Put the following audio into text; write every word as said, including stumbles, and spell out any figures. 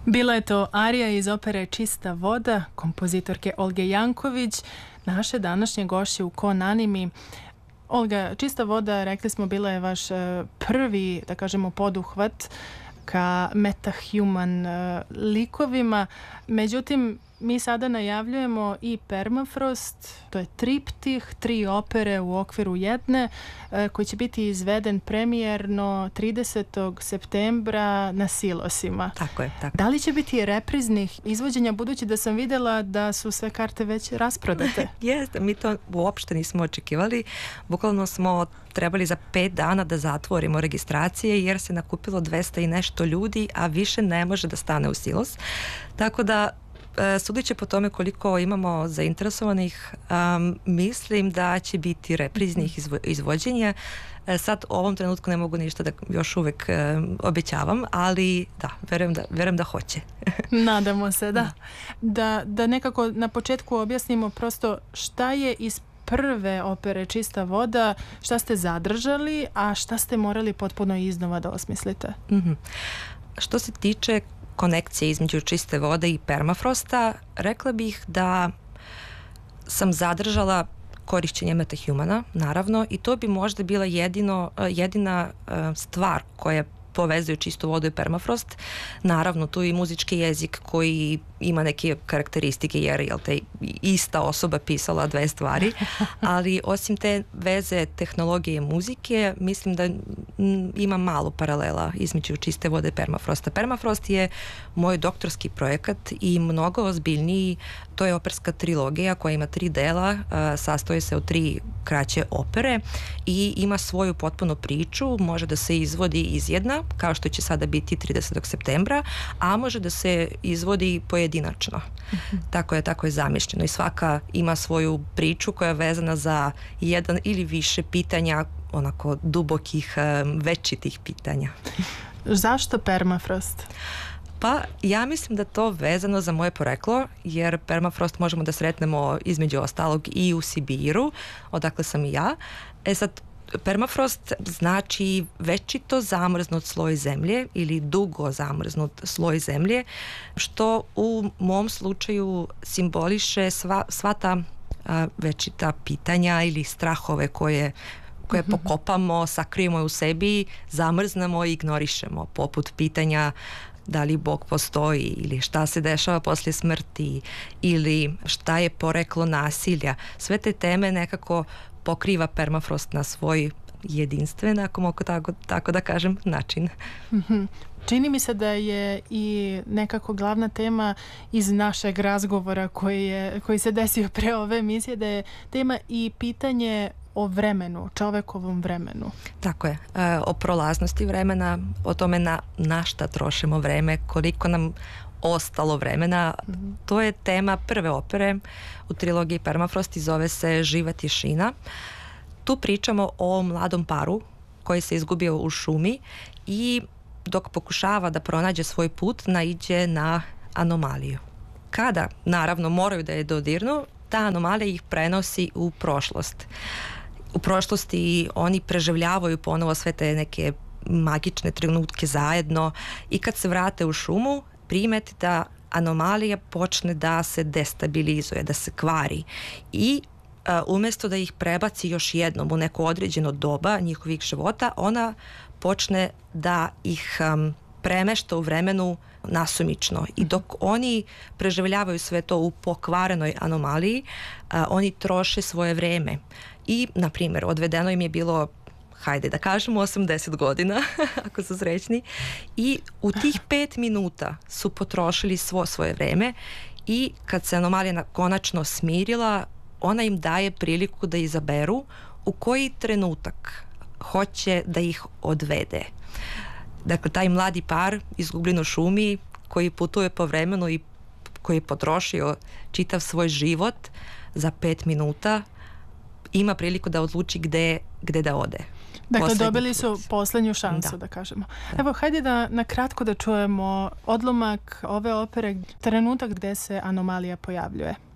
Bila je to arija iz opere Čista voda, kompozitorke Olge Janković, naše današnje gošće u Kon Animi. Olga, Čista voda, rekli smo, bila je vaš prvi, da kažemo, poduhvat ka metahuman likovima. Međutim, mi sada najavljujemo i Permafrost, to je triptih, tri opere u okviru jedne, koji će biti izveden premijerno tridesetog septembra na Silosima. Tako je, tako. Da li će biti repriznih izvođenja, budući da sam vidjela da su sve karte već rasprodate? Jeste, mi to uopšte nismo očekivali. Bukvalno smo trebali za pet dana da zatvorimo registracije jer se nakupilo dvesta i nešto ljudi, a više ne može da stane u Silos. Tako da sudeći po tome koliko imamo zainteresovanih, um, mislim da će biti repriznih izvo, izvođenja. Sad u ovom trenutku ne mogu ništa da još uvek um, obećavam, ali da, verujem da, verujem da hoće. Nadamo se, da. da. Da nekako na početku objasnimo prosto šta je iz prve opere Čista voda, šta ste zadržali, a šta ste morali potpuno iznova da osmislite. Mm-hmm. Što se tiče konekcije između Čiste vode i Permafrosta, rekla bih da sam zadržala korišćenje metahumana, naravno, i to bi možda bila jedino, jedina stvar koja povezuje Čistu vodu i Permafrost. Naravno, tu je i muzički jezik koji ima neke karakteristike jer je te ista osoba pisala dve stvari, ali osim te veze tehnologije i muzike, mislim da ima malo paralela između Čiste vode i Permafrosta. Permafrost je moj doktorski projekat i mnogo ozbiljniji. To je operska trilogija koja ima tri dela, sastoji se od tri kraće opere i ima svoju potpuno priču, može da se izvodi izjedna, kao što će sada biti tridesetog septembra, a može da se izvodi pojedinačno. Mm-hmm. Tako je, tako je zamišljeno i svaka ima svoju priču koja je vezana za jedan ili više pitanja, onako dubokih, večitih pitanja. Zašto Permafrost? Pa ja mislim da to vezano za moje poreklo, jer Permafrost možemo da sretnemo između ostalog i u Sibiru, odakle sam i ja. E sad, Permafrost znači večito zamrznut sloj zemlje ili dugo zamrznut sloj zemlje, što u mom slučaju simboliše sva, sva ta a, večita pitanja ili strahove koje koje pokopamo, sakrijemo u sebi, zamrznemo i ignorišemo, poput pitanja da li Bog postoji ili šta se dešava poslije smrti ili šta je poreklo nasilja. Sve te teme nekako pokriva Permafrost na svoj jedinstven, ako mogu tako, tako da kažem, način. Mm-hmm. Čini mi se da je i nekako glavna tema iz našeg razgovora koji, je, koji se desio pre ove emisije, da je tema i pitanje o vremenu, čovekovom vremenu. Tako je, e, o prolaznosti vremena, o tome na, na šta trošimo vreme, koliko nam ostalo vremena. Mm-hmm. To je tema prve opere u trilogiji Permafrost i zove se Živa tišina. Tu pričamo o mladom paru koji se izgubio u šumi i dok pokušava da pronađe svoj put, naiđe na anomaliju. Kada, naravno, moraju da je dodirnu, ta anomalija ih prenosi u prošlost. U prošlosti oni preživljavaju ponovo sve te neke magične trenutke zajedno i kad se vrate u šumu, primeti da anomalija počne da se destabilizuje, da se kvari i uh, umjesto da ih prebaci još jednom u neko određeno doba njihovih života, ona počne da ih um, premešta u vremenu nasumično i dok oni preživljavaju sve to u pokvarenoj anomaliji, uh, oni troše svoje vreme i, na primjer, odvedeno im je bilo, hajde da kažemo, osamdeset godina, ako su srećni, i u tih pet minuta su potrošili svo svoje vreme i kad se anomalija konačno smirila, ona im daje priliku da izaberu u koji trenutak hoće da ih odvede. Dakle, taj mladi par izgubljen u šumi koji putuje po vremenu i koji je potrošio čitav svoj život za pet minuta ima priliku da odluči gde, gde da ode. Dakle, Poslednji dobili su put. poslednju šansu, da, da kažemo. Da. Evo, hajde da na kratko da čujemo odlomak ove opere, trenutak gde se anomalija pojavljuje.